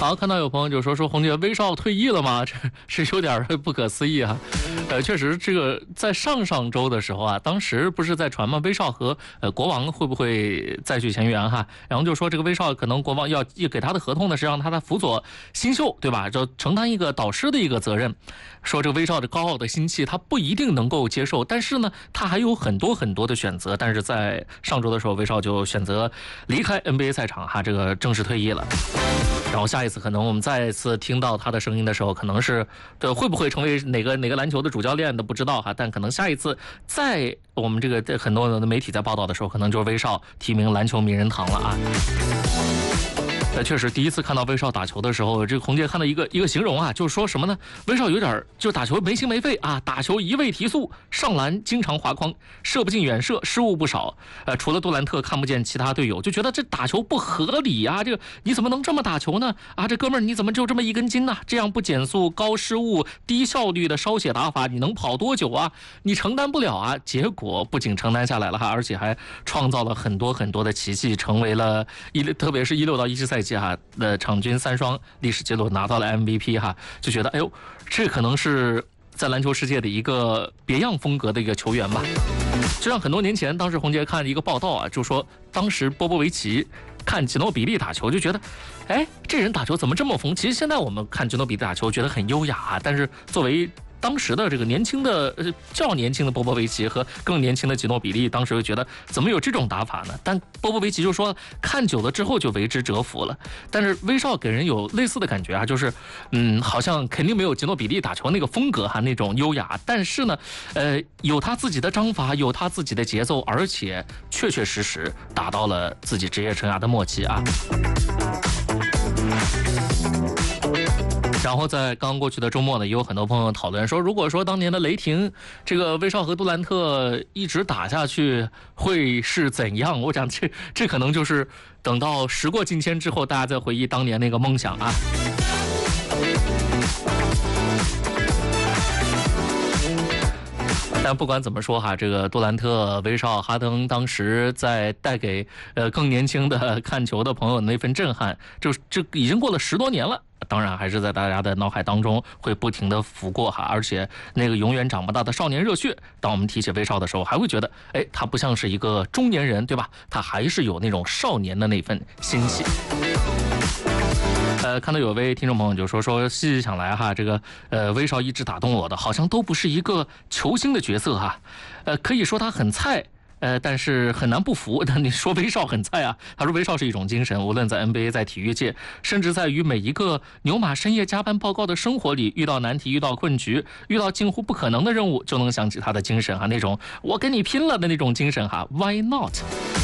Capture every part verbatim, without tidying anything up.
好，看到有朋友就说说红姐威少退役了吗？这是有点不可思议啊。呃，确实，这个在上上周的时候啊，当时不是在传吗？威少和呃国王会不会再续前缘哈？然后就说这个威少可能国王要给他的合同呢是让他的辅佐新秀，对吧？就承担一个导师的一个责任。说这个威少的高傲的心气，他不一定能够接受，但是呢，他还有很多很多的选择。但是在上周的时候，威少就选择离开 N B A 赛场哈，这个正式退役了。然后下一次可能我们再次听到他的声音的时候，可能是对会不会成为哪个哪个篮球的主教练都不知道哈，但可能下一次在我们这个很多的媒体在报道的时候，可能就是威少提名篮球名人堂了啊。呃，确实，第一次看到威少打球的时候，这个红姐看到一个一个形容啊，就是说什么呢？威少有点就打球没心没肺啊，打球一味提速，上篮经常滑筐，射不进远射，失误不少。呃，除了杜兰特看不见其他队友，就觉得这打球不合理啊！这个你怎么能这么打球呢？啊，这哥们儿你怎么就这么一根筋呢？这样不减速、高失误、低效率的烧血打法，你能跑多久啊？你承担不了啊！结果不仅承担下来了哈，而且还创造了很多很多的奇迹，成为了一特别是一六到一七赛季哈的场均三双历史记录，拿到了 M V P 哈，就觉得哎呦，这可能是在篮球世界的一个别样风格的一个球员吧。就像很多年前，当时红杰看一个报道啊，就说当时波波维奇看吉诺比利打球，就觉得，哎，这人打球怎么这么疯？其实现在我们看吉诺比利打球，觉得很优雅啊，但是作为当时的这个年轻的呃较年轻的波波维奇和更年轻的吉诺比利，当时就觉得怎么有这种打法呢？但波波维奇就说看久了之后就为之折服了。但是威少给人有类似的感觉啊，就是嗯，好像肯定没有吉诺比利打球那个风格哈，那种优雅，但是呢，呃，有他自己的章法，有他自己的节奏，而且确确实实达到了自己职业生涯的末期啊。然后在刚过去的周末呢，也有很多朋友讨论说，如果说当年的雷霆这个威少和杜兰特一直打下去会是怎样？我想这这可能就是等到时过境迁之后，大家再回忆当年那个梦想啊。但不管怎么说哈，这个杜兰特、威少、哈登当时在带给呃更年轻的看球的朋友那份震撼，就这已经过了十多年了。当然还是在大家的脑海当中会不停的浮过哈，而且那个永远长不大的少年热血，当我们提起威少的时候，还会觉得，哎，他不像是一个中年人，对吧？他还是有那种少年的那份心气。呃，看到有位听众朋友就说说，细细想来哈，这个呃威少一直打动我的，好像都不是一个球星的角色哈，呃，可以说他很菜。呃，但是很难不服。但你说威少很菜啊？他说威少是一种精神，无论在 N B A， 在体育界，甚至在于每一个牛马深夜加班报告的生活里，遇到难题、遇到困局、遇到近乎不可能的任务，就能想起他的精神哈，那种我跟你拼了的那种精神哈 ，Why not？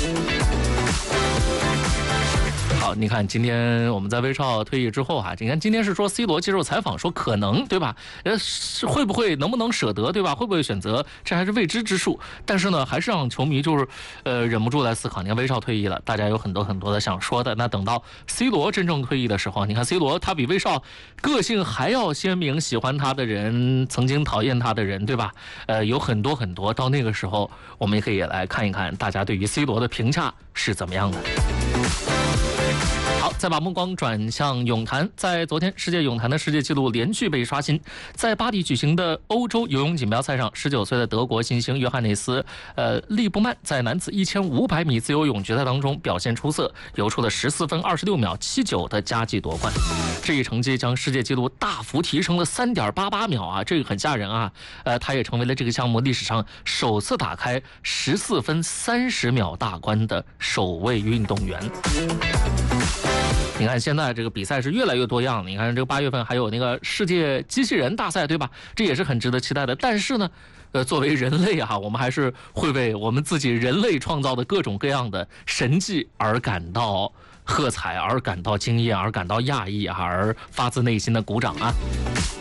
好，你看今天我们在威少退役之后哈，你看今天是说 C 罗接受采访说可能对吧？呃，会不会能不能舍得对吧？会不会选择？这还是未知之数。但是呢，还是让球迷就是呃忍不住来思考。你看威少退役了，大家有很多很多的想说的。那等到 C 罗真正退役的时候，你看 C 罗他比威少个性还要鲜明，喜欢他的人，曾经讨厌他的人，对吧？呃，有很多很多。到那个时候，我们也可以来看一看大家对于 C 罗的评价是怎么样的。好，再把目光转向泳坛，在昨天世界泳坛的世界纪录连续被刷新。在巴黎举行的欧洲游泳锦标赛上，十九岁的德国新星约翰内斯呃利布曼在男子一千五百米自由泳决赛当中表现出色，游出了十四分二十六秒七九的佳绩夺冠。这一成绩将世界纪录大幅提升了三点八八秒啊，这个很吓人啊！呃，他也成为了这个项目历史上首次打开十四分三十秒大关的首位运动员。你看现在这个比赛是越来越多样，你看这个八月份还有那个世界机器人大赛，对吧？这也是很值得期待的。但是呢，呃，作为人类啊，我们还是会为我们自己人类创造的各种各样的神迹而感到喝彩，而感到惊艳，而感到讶异，而发自内心的鼓掌啊！